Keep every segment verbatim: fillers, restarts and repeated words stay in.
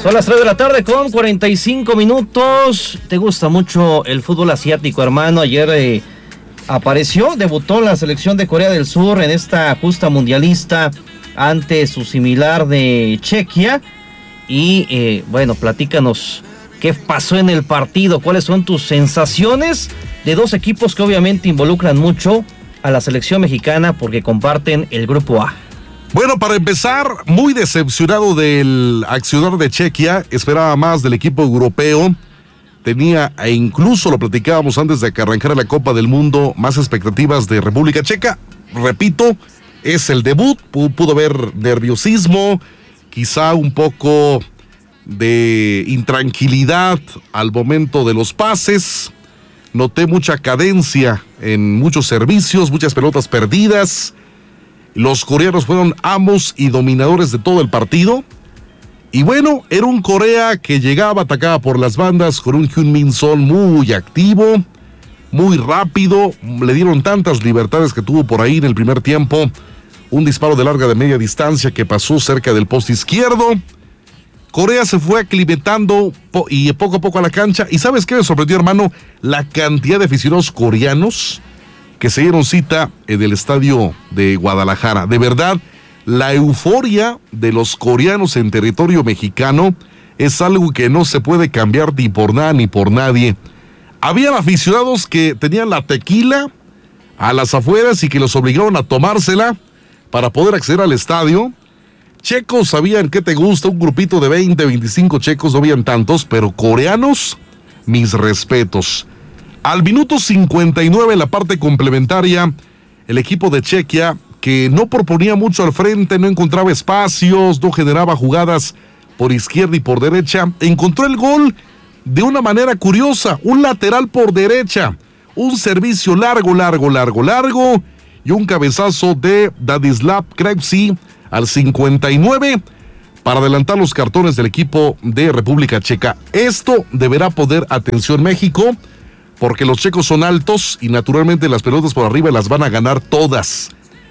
Son las tres de la tarde con cuarenta y cinco minutos. ¿Te gusta mucho el fútbol asiático, hermano? Ayer eh, apareció, debutó en la selección de Corea del Sur en esta justa mundialista ante su similar de Chequia. Y eh, bueno, platícanos qué pasó en el partido, cuáles son tus sensaciones de dos equipos que obviamente involucran mucho a la selección mexicana porque comparten el grupo A. Bueno, para empezar, muy decepcionado del accionar de Chequia, esperaba más del equipo europeo, tenía, e incluso lo platicábamos antes de que arrancara la Copa del Mundo, más expectativas de República Checa. Repito, es el debut, pudo haber nerviosismo, quizá un poco de intranquilidad al momento de los pases, noté mucha cadencia en muchos servicios, muchas pelotas perdidas. Los coreanos fueron amos y dominadores de todo el partido. Y bueno, era un Corea que llegaba, atacaba por las bandas con un Heung-min Son muy activo, muy rápido. Le dieron tantas libertades que tuvo por ahí en el primer tiempo. Un disparo de larga de media distancia que pasó cerca del poste izquierdo. Corea se fue aclimatando y poco a poco a la cancha. ¿Y sabes qué me sorprendió, hermano? La cantidad de aficionados coreanos que se dieron cita en el estadio de Guadalajara. De verdad, la euforia de los coreanos en territorio mexicano es algo que no se puede cambiar ni por nada ni por nadie. Habían aficionados que tenían la tequila a las afueras y que los obligaron a tomársela para poder acceder al estadio. Checos sabían qué te gusta, un grupito de veinte, veinticinco checos, no habían tantos, pero coreanos, mis respetos. Al minuto cincuenta y nueve en la parte complementaria, el equipo de Chequia, que no proponía mucho al frente, no encontraba espacios, no generaba jugadas por izquierda y por derecha, encontró el gol de una manera curiosa, un lateral por derecha, un servicio largo, largo, largo, largo, y un cabezazo de Dadislav Krejci al cincuenta y nueve para adelantar los cartones del equipo de República Checa. Esto deberá poner atención México, porque los checos son altos y naturalmente las pelotas por arriba las van a ganar todas.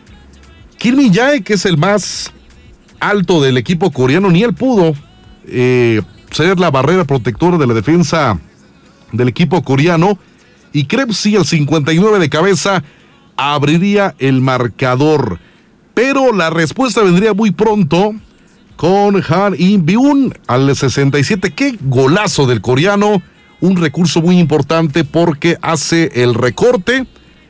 Kim Min-jae, que es el más alto del equipo coreano, ni él pudo eh, ser la barrera protectora de la defensa del equipo coreano, y Krejci al cincuenta y nueve de cabeza abriría el marcador. Pero la respuesta vendría muy pronto con Han In-byun al sesenta y siete. ¡Qué golazo del coreano! Un recurso muy importante porque hace el recorte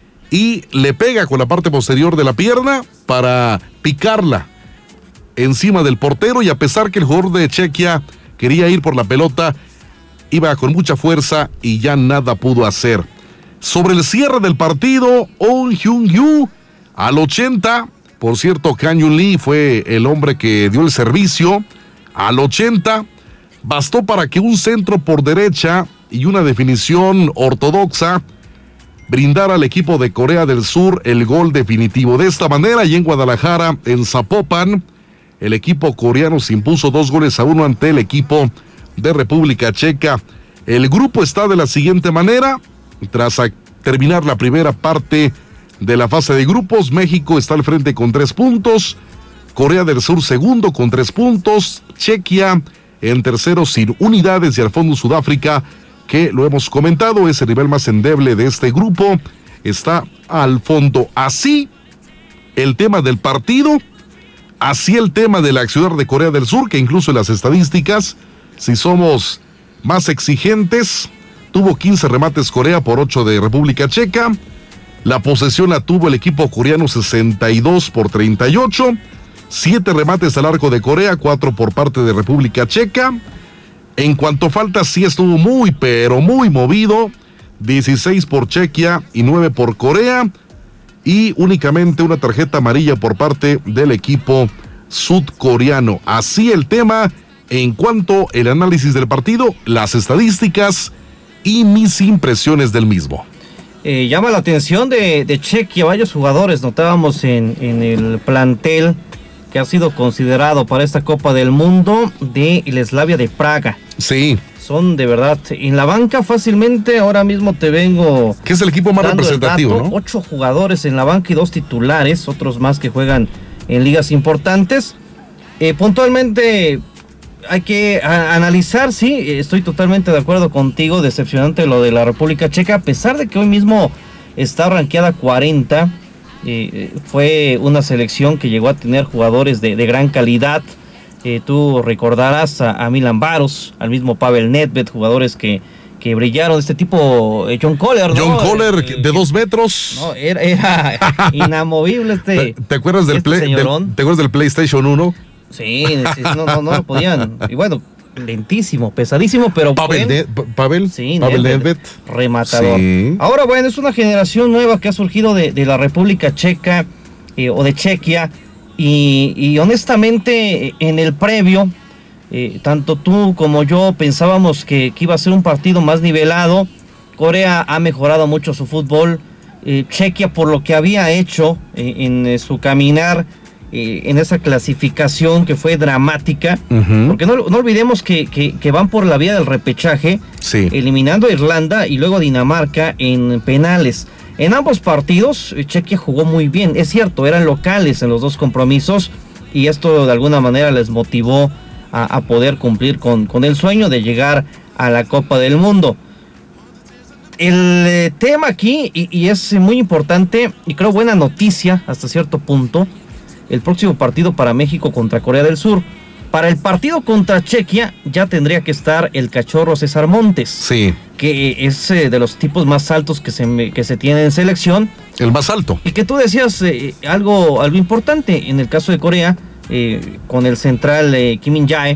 y le pega con la parte posterior de la pierna para picarla encima del portero, y a pesar que el jugador de Chequia quería ir por la pelota, iba con mucha fuerza y ya nada pudo hacer. Sobre el cierre del partido, Oh Hyun-yu al ochenta, por cierto, Kang Yun-lee fue el hombre que dio el servicio, al ochenta, bastó para que un centro por derecha y una definición ortodoxa brindara al equipo de Corea del Sur el gol definitivo. De esta manera, y en Guadalajara, en Zapopan, el equipo coreano se impuso dos goles a uno ante el equipo de República Checa. El grupo está de la siguiente manera: tras terminar la primera parte de la fase de grupos, México está al frente con tres puntos, Corea del Sur segundo con tres puntos, Chequia en tercero sin unidades, y al fondo Sudáfrica, que lo hemos comentado, es el nivel más endeble de este grupo, está al fondo. Así el tema del partido, así el tema de la acción de Corea del Sur, que incluso en las estadísticas, si somos más exigentes, tuvo quince remates Corea por ocho de República Checa. La posesión la tuvo el equipo coreano sesenta y dos por treinta y ocho. siete remates al arco de Corea, cuatro por parte de República Checa. En cuanto a faltas, sí estuvo muy, pero muy movido. dieciséis por Chequia y nueve por Corea. Y únicamente una tarjeta amarilla por parte del equipo sudcoreano. Así el tema en cuanto al análisis del partido, las estadísticas y mis impresiones del mismo. Eh, llama la atención de, de Chequia, varios jugadores notábamos en, en el plantel que ha sido considerado para esta Copa del Mundo de el Slavia de Praga. Sí. Son de verdad, en la banca fácilmente, ahora mismo te vengo... ¿Qué es el equipo más representativo, dato, no? Ocho jugadores en la banca y dos titulares, otros más que juegan en ligas importantes. Eh, puntualmente, hay que a, analizar, sí, estoy totalmente de acuerdo contigo, decepcionante lo de la República Checa, a pesar de que hoy mismo está rankeada cuarenta, eh, fue una selección que llegó a tener jugadores de, de gran calidad. Eh, tú recordarás a, a Milan Baros, al mismo Pavel Nedved, jugadores que, que brillaron, este tipo, eh, John Kohler, ¿no? John Kohler, eh, de dos metros. No, era, era inamovible este. ¿Te, te acuerdas del este play, del, ¿Te acuerdas del PlayStation uno? Sí, sí, no, no, no lo podían. Y bueno, lentísimo, pesadísimo, pero Pavel, buen, ne, Pavel, sí, Pavel Nedved, rematador. Sí. Ahora, bueno, es una generación nueva que ha surgido de, de la República Checa eh, o de Chequia. Y, y honestamente, en el previo, eh, tanto tú como yo pensábamos que, que iba a ser un partido más nivelado. Corea ha mejorado mucho su fútbol. Eh, Chequia, por lo que había hecho eh, en eh, su caminar, eh, en esa clasificación que fue dramática, uh-huh. porque no, no olvidemos que, que, que van por la vía del repechaje, sí. eliminando a Irlanda y luego a Dinamarca en penales. En ambos partidos, Chequia jugó muy bien, es cierto, eran locales en los dos compromisos y esto de alguna manera les motivó a, a poder cumplir con, con el sueño de llegar a la Copa del Mundo. El eh, tema aquí, y, y es muy importante, y creo buena noticia hasta cierto punto, el próximo partido para México contra Corea del Sur. Para el partido contra Chequia ya tendría que estar el cachorro César Montes. Sí. Que es eh, de los tipos más altos que se, que se tiene en selección. El más alto. Y que tú decías eh, algo, algo importante en el caso de Corea, eh, con el central eh, Kim Min-jae.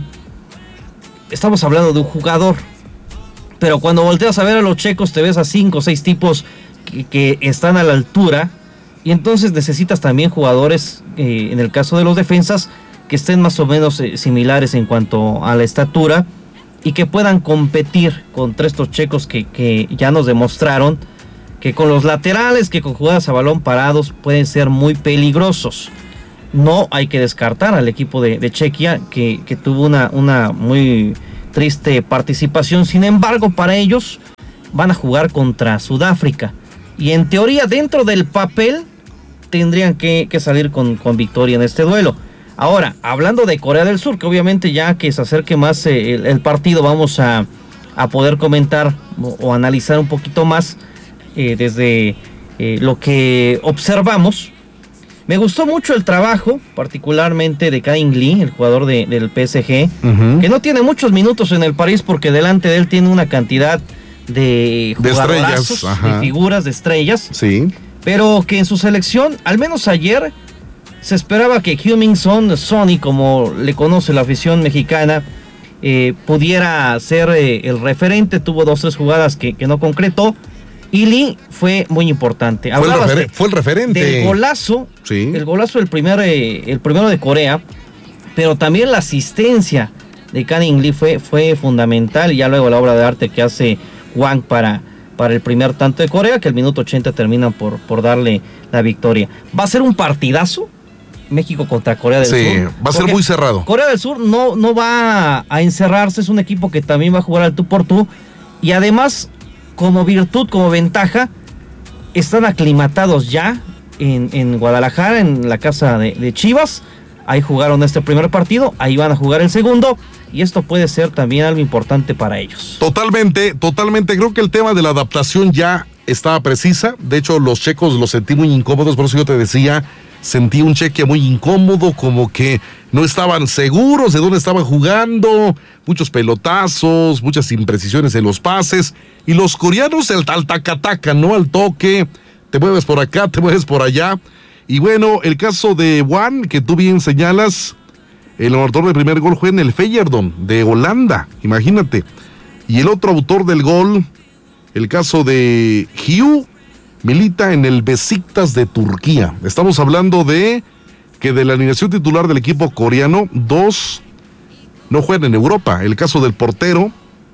Estamos hablando de un jugador. Pero cuando volteas a ver a los checos te ves a cinco o seis tipos que, que están a la altura. Y entonces necesitas también jugadores, eh, en el caso de los defensas, que estén más o menos eh, similares en cuanto a la estatura y que puedan competir contra estos checos que, que ya nos demostraron que con los laterales, que con jugadas a balón parados pueden ser muy peligrosos. No hay que descartar al equipo de, de Chequia que, que tuvo una, una muy triste participación. Sin embargo, para ellos van a jugar contra Sudáfrica y en teoría dentro del papel tendrían que, que salir con, con victoria en este duelo. Ahora, hablando de Corea del Sur, que obviamente ya que se acerque más eh, el, el partido vamos a, a poder comentar o, o analizar un poquito más eh, desde eh, lo que observamos. Me gustó mucho el trabajo, particularmente de Kain Lee, el jugador de, del P S G, uh-huh. que no tiene muchos minutos en el París porque delante de él tiene una cantidad de jugadorazos, de, estrellas, de figuras, de estrellas, sí. pero que en su selección, al menos ayer, se esperaba que Heung-min Son, Sonny, como le conoce la afición mexicana, eh, pudiera ser eh, el referente. Tuvo dos tres jugadas que, que no concretó. Y Lee fue muy importante. Fue el, refer- de, fue el referente. Del golazo, sí. el golazo del primer, eh, el primero de Corea, pero también la asistencia de Kain Lee fue, fue fundamental. Y ya luego la obra de arte que hace Wang para, para el primer tanto de Corea, que al minuto ochenta terminan por, por darle la victoria. Va a ser un partidazo. México contra Corea del sí, Sur. Sí, va a ser muy cerrado. Corea del Sur no, no va a encerrarse, es un equipo que también va a jugar al tú por tú. Y además, como virtud, como ventaja, están aclimatados ya en, en Guadalajara, en la casa de, de Chivas. Ahí jugaron este primer partido, ahí van a jugar el segundo. Y esto puede ser también algo importante para ellos. Totalmente, totalmente. Creo que el tema de la adaptación ya estaba precisa. De hecho, los checos los sentí muy incómodos, por eso yo te decía... Sentí un Chequia muy incómodo, como que no estaban seguros de dónde estaban jugando, muchos pelotazos, muchas imprecisiones en los pases, y los coreanos el tal taca-taca, ¿no? Al toque, te mueves por acá, te mueves por allá, y bueno, el caso de Juan, que tú bien señalas, el autor del primer gol fue en el Feyenoord de Holanda, imagínate, y el otro autor del gol, el caso de Hugh, milita en el Besiktas de Turquía. Estamos hablando de que de la alineación titular del equipo coreano, dos no juegan en Europa. El caso del portero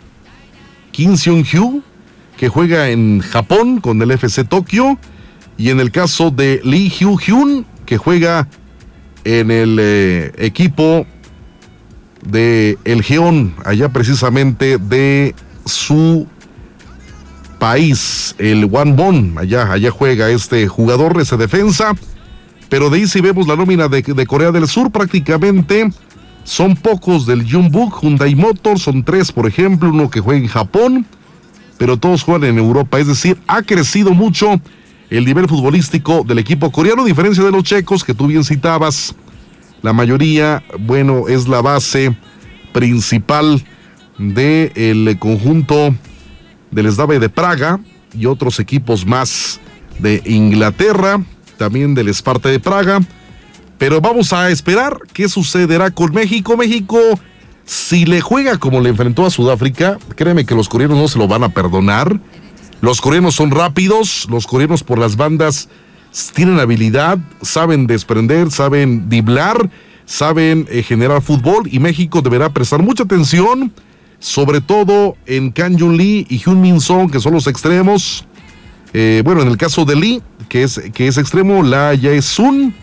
Kim Seung-hyu, que juega en Japón con el F C Tokio, y en el caso de Lee Hyu-hyun, que juega en el eh, equipo de el Jeon, allá precisamente de su país, el Wanbon, allá, allá juega este jugador, esa defensa, pero de ahí si vemos la nómina de, de Corea del Sur, prácticamente son pocos del Jeonbuk Hyundai Motors, son tres, por ejemplo, uno que juega en Japón, pero todos juegan en Europa, es decir, ha crecido mucho el nivel futbolístico del equipo coreano, a diferencia de los checos que tú bien citabas. La mayoría, bueno, es la base principal del conjunto del Slavia de Praga y otros equipos más de Inglaterra, también del Sparta de Praga. Pero vamos a esperar qué sucederá con México. México, si le juega como le enfrentó a Sudáfrica, créeme que los coreanos no se lo van a perdonar. Los coreanos son rápidos, los coreanos por las bandas tienen habilidad, saben desprender, saben driblar, saben eh, generar fútbol, y México deberá prestar mucha atención, sobre todo en Kang Jun Lee y Hyun Min Song, que son los extremos. Eh, bueno, en el caso de Lee, que es, que es extremo, La Jae-sun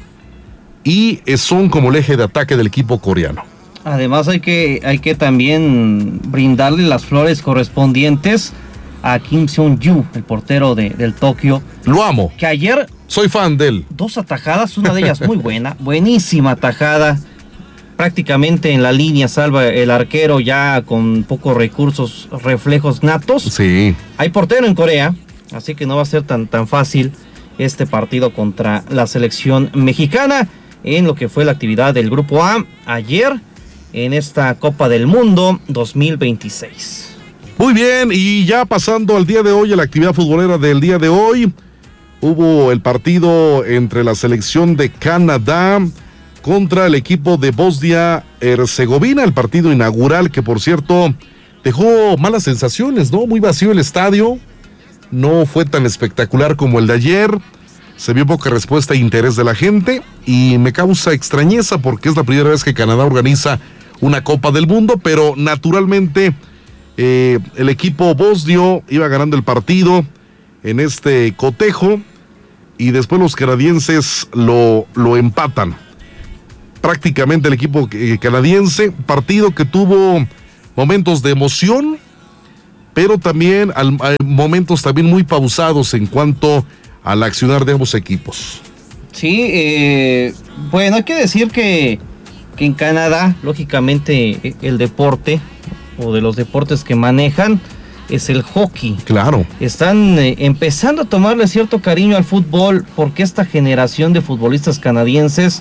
y Son como el eje de ataque del equipo coreano. Además hay que, hay que también brindarle las flores correspondientes a Kim Seung-yu, el portero de, del Tokio. Lo amo. Que ayer... Soy fan de él. Dos atajadas, una de ellas muy buena, buenísima atajada. Prácticamente en la línea salva el arquero ya con pocos recursos, reflejos natos. Sí. Hay portero en Corea, así que no va a ser tan, tan fácil este partido contra la selección mexicana en lo que fue la actividad del Grupo A ayer en esta Copa del Mundo dos mil veintiséis. Muy bien, y ya pasando al día de hoy, a la actividad futbolera del día de hoy, hubo el partido entre la selección de Canadá contra el equipo de Bosnia-Herzegovina, el partido inaugural que, por cierto, dejó malas sensaciones, ¿no? Muy vacío el estadio, no fue tan espectacular como el de ayer, se vio poca respuesta e interés de la gente, y me causa extrañeza porque es la primera vez que Canadá organiza una Copa del Mundo, pero naturalmente eh, el equipo bosnio iba ganando el partido en este cotejo, y después los canadienses lo, lo empatan. Prácticamente el equipo canadiense, partido que tuvo momentos de emoción, pero también al, a momentos también muy pausados en cuanto al accionar de ambos equipos. Sí, eh, bueno, hay que decir que, que en Canadá, lógicamente, el deporte, o de los deportes que manejan, es el hockey. Claro. Están eh, empezando a tomarle cierto cariño al fútbol porque esta generación de futbolistas canadienses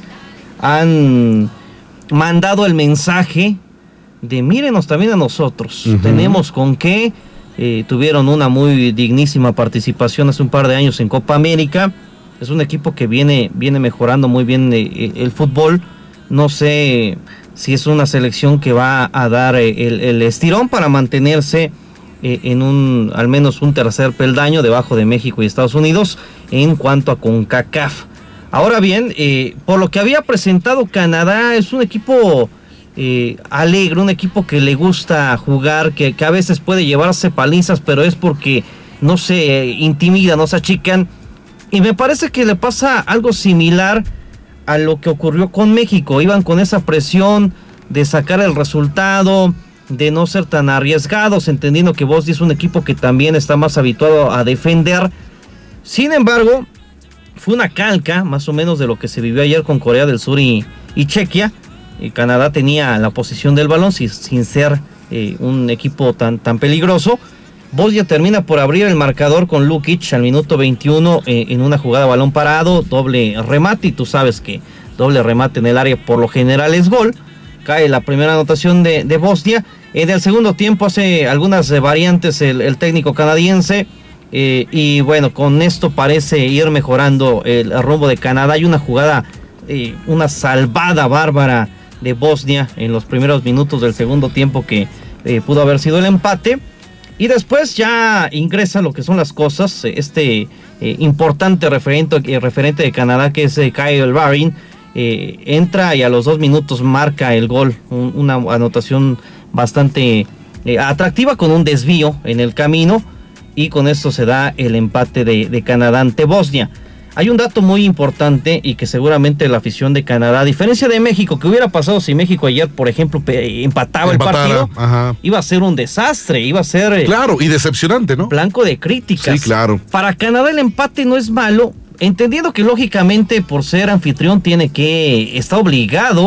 han mandado el mensaje de mírenos también a nosotros. Uh-huh. Tenemos con qué. Eh, tuvieron una muy dignísima participación hace un par de años en Copa América. Es un equipo que viene, viene mejorando muy bien eh, el fútbol. No sé si es una selección que va a dar eh, el, el estirón para mantenerse eh, en un, al menos un tercer peldaño debajo de México y Estados Unidos en cuanto a CONCACAF. Ahora bien, eh, por lo que había presentado Canadá, es un equipo eh, alegre, un equipo que le gusta jugar, que, que a veces puede llevarse palizas, pero es porque no se eh, intimida, no se achican. Y me parece que le pasa algo similar a lo que ocurrió con México. Iban con esa presión de sacar el resultado, de no ser tan arriesgados, entendiendo que Bosnia es un equipo que también está más habituado a defender. Sin embargo, fue una calca más o menos de lo que se vivió ayer con Corea del Sur y, y Chequia. Y Canadá tenía la posición del balón sin, sin ser eh, un equipo tan, tan peligroso. Bosnia termina por abrir el marcador con Lukic al minuto veintiuno eh, en una jugada de balón parado, doble remate, y tú sabes que doble remate en el área por lo general es gol. Cae la primera anotación de, de Bosnia. En el segundo tiempo hace algunas variantes el, el técnico canadiense. Eh, y bueno, con esto parece ir mejorando el, el rumbo de Canadá. Hay una jugada, eh, una salvada bárbara de Bosnia en los primeros minutos del segundo tiempo que eh, pudo haber sido el empate. Y después ya ingresa lo que son las cosas, este eh, importante referente, eh, referente de Canadá, que es eh, Kyle Larin, eh, entra y a los dos minutos marca el gol, un, una anotación bastante eh, atractiva con un desvío en el camino, y con esto se da el empate de, de Canadá ante Bosnia. Hay un dato muy importante y que seguramente la afición de Canadá, a diferencia de México, que hubiera pasado si México ayer, por ejemplo, empataba Empatara, el partido, ajá. iba a ser un desastre, iba a ser... Claro, y decepcionante, ¿no? Blanco de críticas. Sí, claro. Para Canadá el empate no es malo, entendiendo que lógicamente por ser anfitrión tiene que, está obligado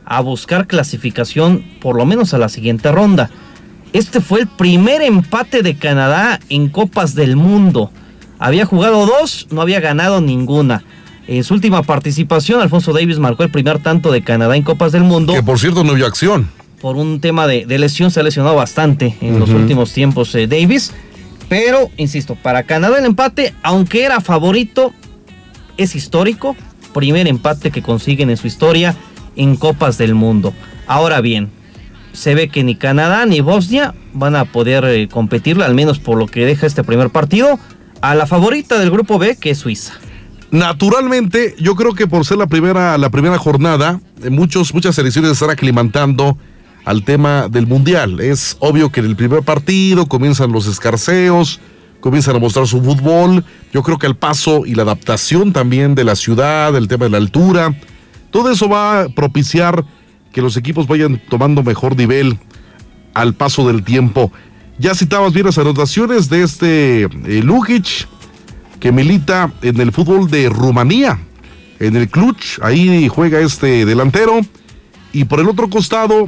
a buscar clasificación por lo menos a la siguiente ronda. Este fue el primer empate de Canadá en Copas del Mundo. Había jugado dos, no había ganado ninguna. En su última participación, Alfonso Davies marcó el primer tanto de Canadá en Copas del Mundo. Que por cierto no vio acción. Por un tema de, de lesión, se ha lesionado bastante en uh-huh. los últimos tiempos eh, Davies. Pero, insisto, para Canadá el empate, aunque era favorito, es histórico. Primer empate que consiguen en su historia en Copas del Mundo. Ahora bien, se ve que ni Canadá ni Bosnia van a poder eh, competirle, al menos por lo que deja este primer partido, a la favorita del grupo B, que es Suiza. Naturalmente, yo creo que por ser la primera, la primera jornada, muchos, muchas selecciones están aclimantando al tema del Mundial. Es obvio que en el primer partido comienzan los escarceos, comienzan a mostrar su fútbol. Yo creo que el paso y la adaptación también de la ciudad, el tema de la altura, todo eso va a propiciar que los equipos vayan tomando mejor nivel al paso del tiempo. Ya citabas bien las anotaciones de este eh, Lukic, que milita en el fútbol de Rumanía, en el Cluj, ahí juega este delantero. Y por el otro costado,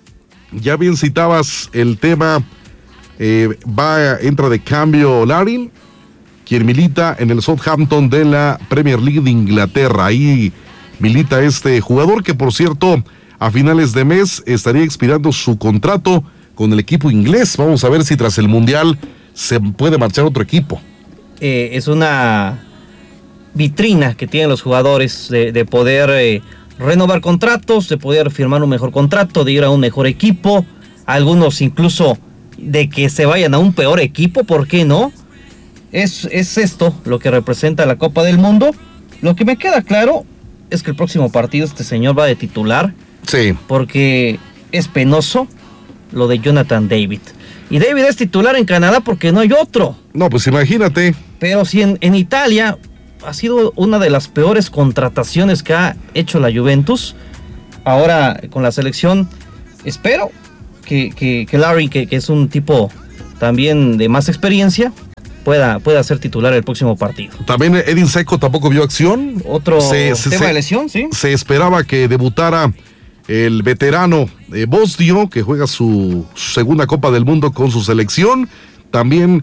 ya bien citabas el tema, eh, va, entra de cambio Larin, quien milita en el Southampton de la Premier League de Inglaterra. Ahí milita este jugador que, por cierto, a finales de mes estaría expirando su contrato con el equipo inglés. Vamos a ver si tras el Mundial se puede marchar otro equipo. Eh, es una vitrina que tienen los jugadores de, de poder eh, renovar contratos, de poder firmar un mejor contrato, de ir a un mejor equipo, algunos incluso de que se vayan a un peor equipo, ¿por qué no? Es, es esto lo que representa la Copa del Mundo. Lo que me queda claro es que el próximo partido este señor va de titular. Sí. Porque es penoso lo de Jonathan David. Y David es titular en Canadá porque no hay otro. No, pues imagínate. Pero si en, en Italia ha sido una de las peores contrataciones que ha hecho la Juventus, ahora con la selección, espero que, que, que Larry, que, que es un tipo también de más experiencia, pueda, pueda ser titular el próximo partido. También Edin Dzeko tampoco vio acción. Otro se, se, tema se, de lesión, sí. Se esperaba que debutara el veterano eh, Bosdio, que juega su, su segunda Copa del Mundo con su selección. También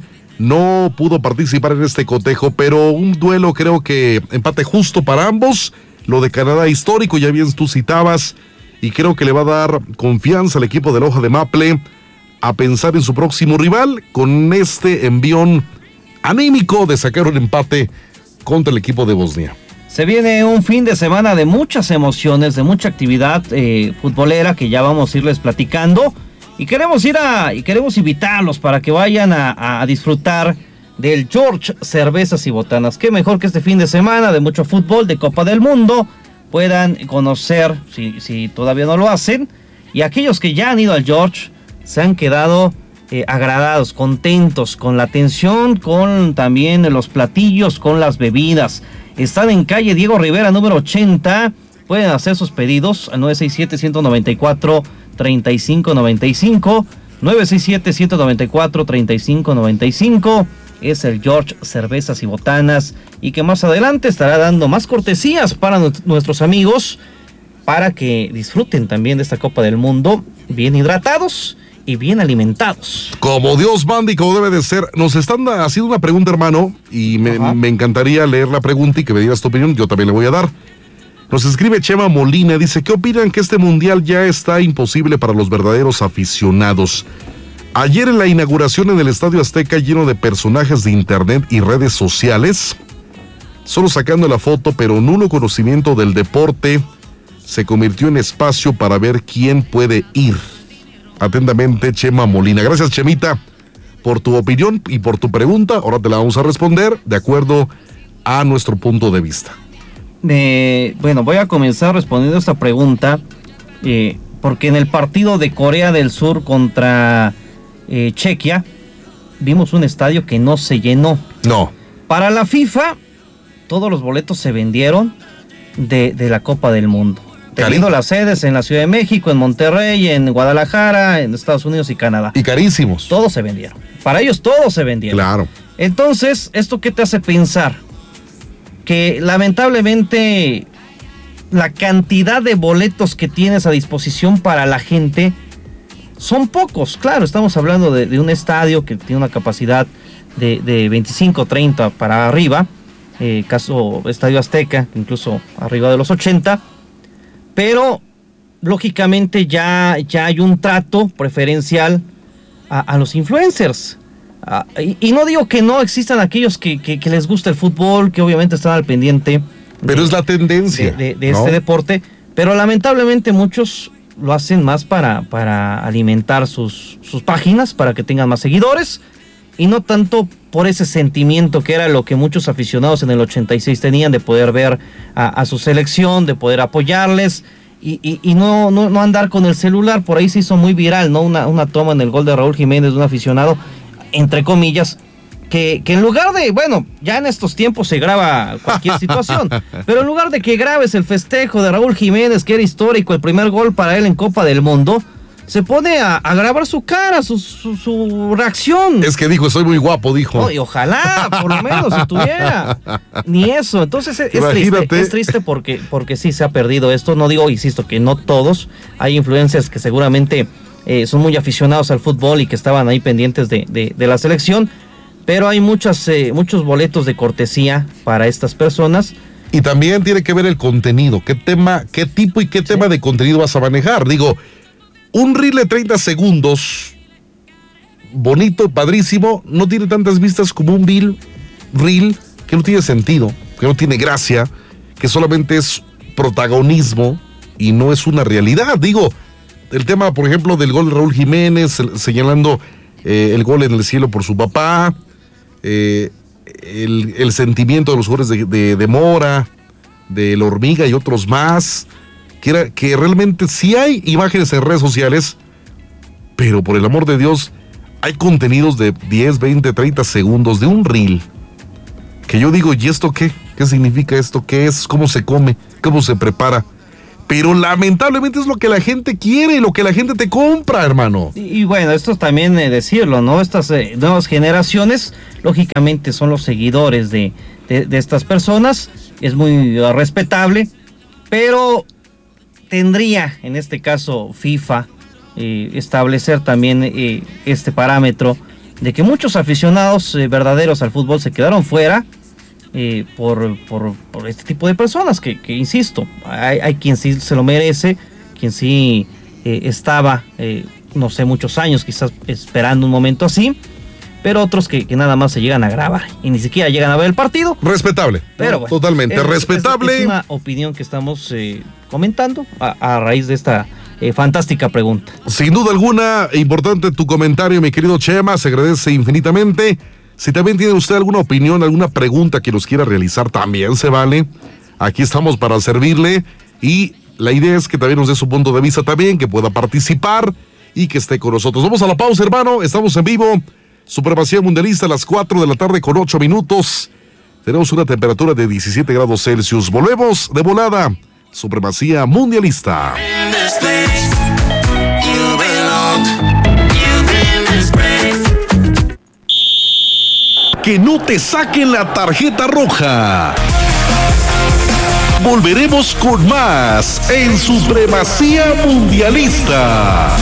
no pudo participar en este cotejo, pero un duelo, creo que empate justo para ambos. Lo de Canadá histórico, ya bien tú citabas, y creo que le va a dar confianza al equipo de la hoja de Maple a pensar en su próximo rival con este envión anímico de sacar un empate contra el equipo de Bosnia. Se viene un fin de semana de muchas emociones, de mucha actividad eh, futbolera que ya vamos a irles platicando. Y queremos ir a, y queremos invitarlos para que vayan a, a disfrutar del George Cervezas y Botanas. Qué mejor que este fin de semana de mucho fútbol, de Copa del Mundo, puedan conocer, si, si todavía no lo hacen. Y aquellos que ya han ido al George se han quedado eh, agradados, contentos con la atención, con también los platillos, con las bebidas. Están en calle Diego Rivera, número ochenta. Pueden hacer sus pedidos al nueve seis siete, uno nueve cuatro, tres cinco nueve cinco. nueve seis siete, uno nueve cuatro, tres cinco nueve cinco. Es el George Cervezas y Botanas. Y que más adelante estará dando más cortesías para nuestros amigos, para que disfruten también de esta Copa del Mundo bien hidratados y bien alimentados. Como Dios manda y como debe de ser. Nos están haciendo una pregunta, hermano, y me, me encantaría leer la pregunta y que me dieras tu opinión. Yo también le voy a dar. Nos escribe Chema Molina, dice: ¿qué opinan que este mundial ya está imposible para los verdaderos aficionados? Ayer en la inauguración en el Estadio Azteca, lleno de personajes de internet y redes sociales, solo sacando la foto, pero nulo conocimiento del deporte, se convirtió en espacio para ver quién puede ir. Atentamente, Chema Molina. Gracias, Chemita, por tu opinión y por tu pregunta. Ahora te la vamos a responder de acuerdo a nuestro punto de vista. Eh, bueno, voy a comenzar respondiendo esta pregunta, eh, porque en el partido de Corea del Sur contra eh, Chequia, vimos un estadio que no se llenó. No. Para la FIFA, todos los boletos se vendieron de, de la Copa del Mundo. Teniendo las sedes en la Ciudad de México, en Monterrey, en Guadalajara, en Estados Unidos y Canadá. Y carísimos. Todos se vendieron. Para ellos todos se vendieron. Claro. Entonces, ¿esto qué te hace pensar? Que lamentablemente la cantidad de boletos que tienes a disposición para la gente son pocos. Claro, estamos hablando de, de un estadio que tiene una capacidad de, de veinticinco, treinta para arriba, eh, caso Estadio Azteca, incluso arriba de los ochenta, pero lógicamente ya, ya hay un trato preferencial a, a los influencers. Ah, y, y no digo que no existan aquellos que, que, que les gusta el fútbol, que obviamente están al pendiente. Pero de, es la tendencia. De, de, de ¿no? este deporte, pero lamentablemente muchos lo hacen más para, para alimentar sus, sus páginas, para que tengan más seguidores, y no tanto por ese sentimiento que era lo que muchos aficionados en el ochenta y seis tenían, de poder ver a, a su selección, de poder apoyarles, y, y, y no, no, no andar con el celular. Por ahí se hizo muy viral, ¿no? Una, una toma en el gol de Raúl Jiménez de un aficionado, entre comillas, que, que en lugar de, bueno, ya en estos tiempos se graba cualquier situación, pero en lugar de que grabes el festejo de Raúl Jiménez, que era histórico, el primer gol para él en Copa del Mundo, se pone a, a grabar su cara, su, su, su reacción. Es que dijo, soy muy guapo, dijo. No, y ojalá, por lo menos, estuviera. Ni eso. Entonces es, es triste, es triste porque, porque sí se ha perdido esto. No digo, insisto, que no todos. Hay influencers que seguramente eh, son muy aficionados al fútbol y que estaban ahí pendientes de, de, de la selección, pero hay muchas, eh, muchos boletos de cortesía para estas personas. Y también tiene que ver el contenido. ¿Qué tema, qué tipo y qué sí. tema de contenido vas a manejar? Digo, un reel de treinta segundos, bonito, padrísimo, no tiene tantas vistas como un reel, reel que no tiene sentido, que no tiene gracia, que solamente es protagonismo y no es una realidad. Digo, el tema, por ejemplo, del gol de Raúl Jiménez, señalando eh, el gol en el cielo por su papá, eh, el, el sentimiento de los jugadores de, de, de Mora, de La Hormiga y otros más, que, era, que realmente sí hay imágenes en redes sociales, pero por el amor de Dios, hay contenidos de diez, veinte, treinta segundos de un reel, que yo digo, ¿y esto qué? ¿Qué significa esto? ¿Qué es? ¿Cómo se come? ¿Cómo se prepara? Pero lamentablemente es lo que la gente quiere, lo que la gente te compra, hermano. Y, y bueno, esto también eh, decirlo, ¿no? Estas eh, nuevas generaciones, lógicamente son los seguidores de, de, de estas personas, es muy uh, respetable, pero tendría, en este caso, FIFA, eh, establecer también eh, este parámetro de que muchos aficionados eh, verdaderos al fútbol se quedaron fuera, Eh, por, por, por este tipo de personas que, que insisto, hay, hay quien sí se lo merece, quien sí eh, estaba, eh, no sé, muchos años quizás esperando un momento así, pero otros que, que nada más se llegan a grabar y ni siquiera llegan a ver el partido. Respetable, pero bueno, totalmente es, respetable. Es, es una opinión que estamos eh, comentando a, a raíz de esta eh, fantástica pregunta. Sin duda alguna, importante tu comentario, mi querido Chema, se agradece infinitamente. Si también tiene usted alguna opinión, alguna pregunta que nos quiera realizar, también se vale. Aquí estamos para servirle y la idea es que también nos dé su punto de vista también, que pueda participar y que esté con nosotros. Vamos a la pausa, hermano. Estamos en vivo. Supremacía Mundialista a las cuatro de la tarde con ocho minutos. Tenemos una temperatura de diecisiete grados Celsius. Volvemos de volada. Supremacía Mundialista. Que no te saquen la tarjeta roja. Volveremos con más en Supremacía Mundialista.